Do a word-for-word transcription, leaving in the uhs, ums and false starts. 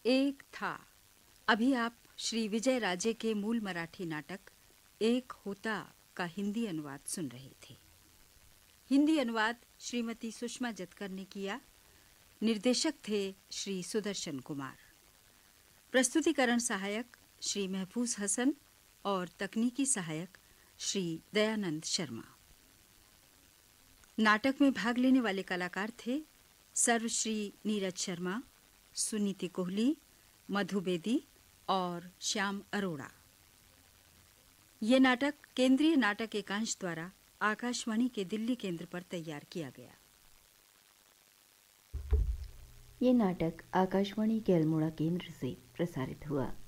एक था। अभी आप श्री विजय राजे के मूल मराठी नाटक एक होता का हिंदी अनुवाद सुन रहे थे। हिंदी अनुवाद श्रीमती सुषमा जतकर ने किया। निर्देशक थे श्री सुदर्शन कुमार। प्रस्तुतिकरण सहायक श्री महफूज हसन और तकनीकी सहायक श्री दयानंद शर्मा। नाटक में भाग लेने वाले कलाकार थे सर्वश्री नीरज शर्मा, सुनीति कोहली, मधु बेदी और श्याम अरोड़ा। ये नाटक केंद्रीय नाटक एकांश द्वारा आकाशवाणी के दिल्ली केंद्र पर तैयार किया गया। ये नाटक आकाशवाणी के अल्मोड़ा केंद्र से प्रसारित हुआ।